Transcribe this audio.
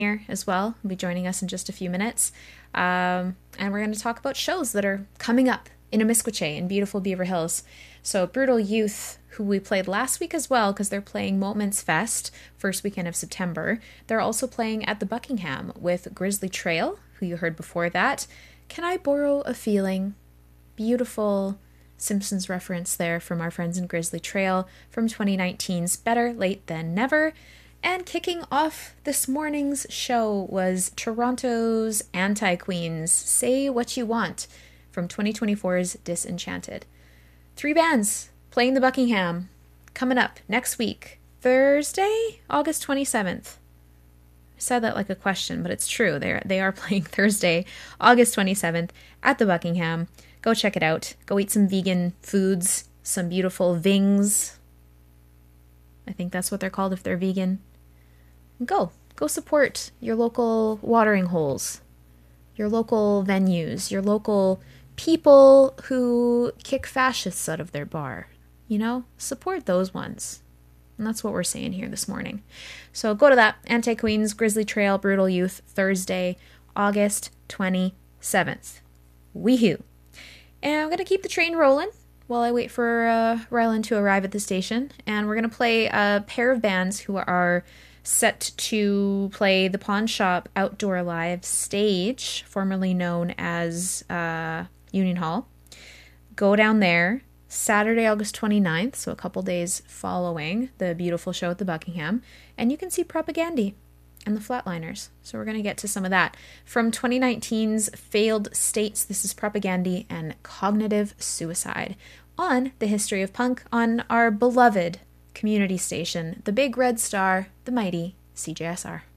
here as well. Will be joining us in just a few minutes. And we're going to talk about shows that are coming up in Amiskwache in beautiful Beaver Hills. So Brutal Youth, who we played last week as well, because they're playing Moments Fest, first weekend of September. They're also playing at the Buckingham with Grizzly Trail, who you heard before that. Can I Borrow a Feeling? Beautiful Simpsons reference there from our friends in Grizzly Trail from 2019's Better Late Than Never. And kicking off this morning's show was Toronto's Anti-Queens, Say What You Want, from 2024's Disenchanted. 3 bands playing the Buckingham coming up next week, Thursday, August 27th. I said that like a question, but it's true. They are playing Thursday, August 27th at the Buckingham. Go check it out. Go eat some vegan foods, some beautiful vings. I think that's what they're called if they're vegan. Go support your local watering holes, your local venues, your local people who kick fascists out of their bar. You know, support those ones. And that's what we're saying here this morning. So go to that. Anti-Queens, Grizzly Trail, Brutal Youth, Thursday, August 27th. Weehoo. And I'm going to keep the train rolling while I wait for Rylan to arrive at the station. And we're going to play a pair of bands who are set to play the Pawn Shop Outdoor Live stage, formerly known as Union Hall. Go down there Saturday, August 29th, so a couple days following the beautiful show at the Buckingham, and you can see Propagandy and the Flatliners. So we're going to get to some of that. From 2019's Failed States, this is Propagandy and Cognitive Suicide on the History of Punk on our beloved community station, the Big Red Star, the mighty CJSR.